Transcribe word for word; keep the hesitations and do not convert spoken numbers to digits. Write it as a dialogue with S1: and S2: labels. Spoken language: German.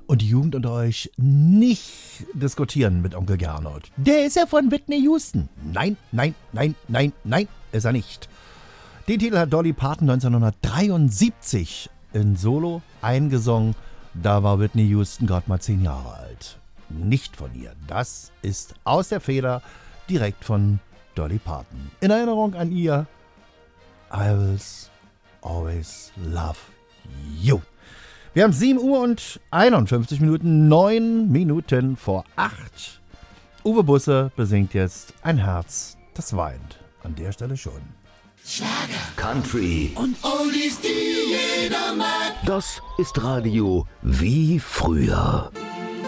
S1: und die Jugend unter euch nicht diskutieren mit Onkel Gernot. Der ist ja von Whitney Houston. Nein, nein, nein, nein, nein, ist er nicht. Den Titel hat Dolly Parton neunzehnhundertdreiundsiebzig in Solo eingesungen. Da war Whitney Houston gerade mal zehn Jahre alt. Nicht von ihr. Das ist aus der Feder direkt von Dolly Parton. In Erinnerung an ihr, I will always love you. Wir haben sieben Uhr und einundfünfzig Minuten, neun Minuten vor acht. Uwe Busse besingt jetzt Ein Herz, das weint. An der Stelle schon.
S2: Schlager, Country und Oldies, die jeder mag.
S3: Das ist Radio wie früher.